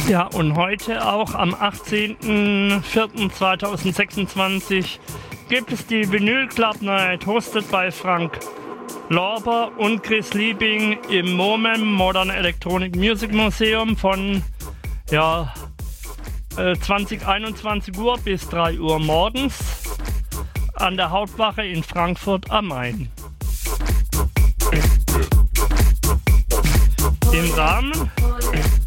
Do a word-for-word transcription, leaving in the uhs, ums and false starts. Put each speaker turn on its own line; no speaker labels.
Ja, und heute auch am achtzehnten vierten zweitausendsechsundzwanzig gibt es die Vinyl Club Night, hosted bei Frank Lorber und Chris Liebing im MOMEM, Modern Electronic Music Museum, von ja, zwanzig, einundzwanzig Uhr bis drei Uhr morgens an der Hauptwache in Frankfurt am Main. Im Rahmen